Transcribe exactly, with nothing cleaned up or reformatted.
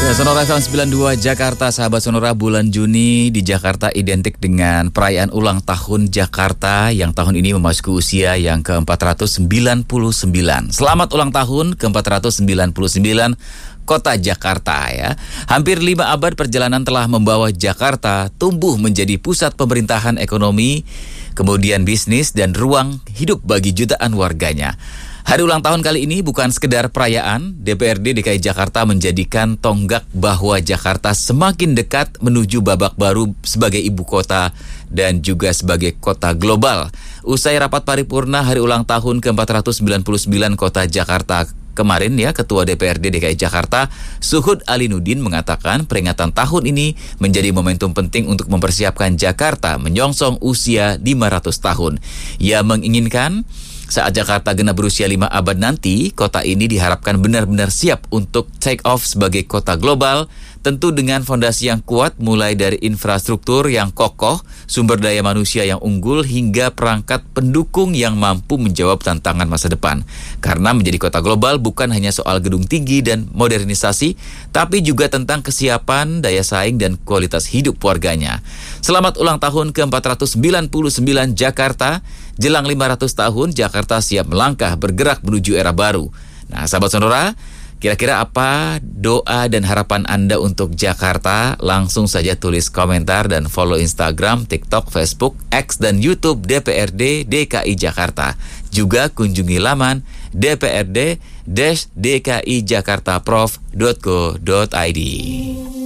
Ya, Sonora F M sembilan puluh dua Jakarta, sahabat Sonora, bulan Juni di Jakarta identik dengan perayaan ulang tahun Jakarta yang tahun ini memasuki usia yang ke empat ratus sembilan puluh sembilan. Selamat ulang tahun ke empat ratus sembilan puluh sembilan Kota Jakarta ya. Hampir lima abad perjalanan telah membawa Jakarta tumbuh menjadi pusat pemerintahan, ekonomi, kemudian bisnis dan ruang hidup bagi jutaan warganya. Hari ulang tahun kali ini bukan sekedar perayaan. D P R D D K I Jakarta menjadikan tonggak bahwa Jakarta semakin dekat menuju babak baru sebagai ibu kota dan juga sebagai kota global. Usai rapat paripurna hari ulang tahun ke empat ratus sembilan puluh sembilan Kota Jakarta kemarin ya, Ketua D P R D D K I Jakarta Suhud Alinuddin mengatakan peringatan tahun ini menjadi momentum penting untuk mempersiapkan Jakarta menyongsong usia lima ratus tahun. Ia menginginkan saat Jakarta genap berusia lima abad nanti, kota ini diharapkan benar-benar siap untuk take off sebagai kota global, tentu dengan fondasi yang kuat mulai dari infrastruktur yang kokoh, sumber daya manusia yang unggul, hingga perangkat pendukung yang mampu menjawab tantangan masa depan. Karena menjadi kota global bukan hanya soal gedung tinggi dan modernisasi, tapi juga tentang kesiapan, daya saing, dan kualitas hidup warganya. Selamat ulang tahun ke empat ratus sembilan puluh sembilan Jakarta. Jelang lima ratus tahun, Jakarta siap melangkah bergerak menuju era baru. Nah, sahabat Sonora, kira-kira apa doa dan harapan Anda untuk Jakarta? Langsung saja tulis komentar dan follow Instagram, TikTok, Facebook, X, dan YouTube D P R D D K I Jakarta. Juga kunjungi laman d p r d d k i jakarta prof dot go dot i d.